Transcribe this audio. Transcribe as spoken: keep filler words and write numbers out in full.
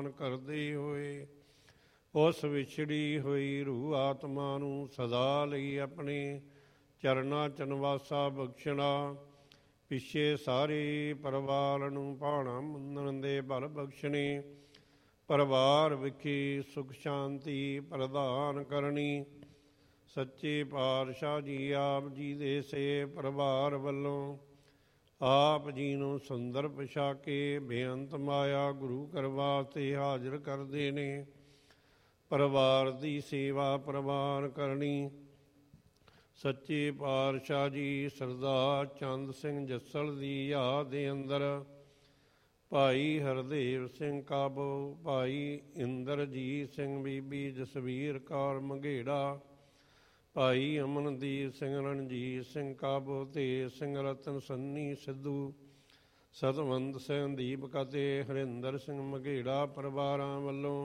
ਕਰਦੇ ਹੋਏ ਉਸ ਵਿਛੜੀ ਹੋਈ ਰੂਹ ਆਤਮਾ ਨੂੰ ਸਦਾ ਲਈ ਆਪਣੇ ਚਰਨਾਂ ਚਨਵਾਸਾ ਬਖਸ਼ਣਾ। ਪਿੱਛੇ ਸਾਰੇ ਪਰਿਵਾਰ ਨੂੰ ਭਾਣਾ ਮੰਨਣ ਦੇ ਬਲ ਬਖਸ਼ਣੇ। ਪਰਿਵਾਰ ਵਿਖੇ ਸੁਖ ਸ਼ਾਂਤੀ ਪ੍ਰਦਾਨ ਕਰਨੀ। ਸੱਚੇ ਪਾਤਸ਼ਾਹ ਜੀ ਆਪ ਜੀ ਦੇ ਸੇ ਪਰਿਵਾਰ ਵੱਲੋਂ ਆਪ ਜੀ ਨੂੰ ਸੁੰਦਰ ਪਛਾ ਕੇ ਬੇਅੰਤ ਮਾਇਆ ਗੁਰੂ ਘਰ ਵਾਸਤੇ ਹਾਜ਼ਰ ਕਰਦੇ ਨੇ। ਪਰਿਵਾਰ ਦੀ ਸੇਵਾ ਪ੍ਰਵਾਨ ਕਰਨੀ। ਸੱਚੇ ਪਾਤਸ਼ਾਹ ਜੀ ਸਰਦਾਰ ਚੰਦ ਸਿੰਘ ਜੱਸਲ ਦੀ ਯਾਦ ਦੇ ਅੰਦਰ ਭਾਈ ਹਰਦੇਵ ਸਿੰਘ ਕਾਬੋ, ਭਾਈ ਇੰਦਰਜੀਤ ਸਿੰਘ, ਬੀਬੀ ਜਸਵੀਰ ਕੌਰ ਮੰਘੇੜਾ, ਭਾਈ ਅਮਨਦੀਪ ਸਿੰਘ, ਰਣਜੀਤ ਸਿੰਘ ਕਾਬੋ, ਤੇ ਸਿੰਘ ਰਤਨ ਸੰਨੀ ਸਿੱਧੂ, ਸਤਵੰਤ ਸਿੰਘ ਦੀਪਕ ਅਤੇ ਹਰਿੰਦਰ ਸਿੰਘ ਮੰਘੇੜਾ ਪਰਿਵਾਰਾਂ ਵੱਲੋਂ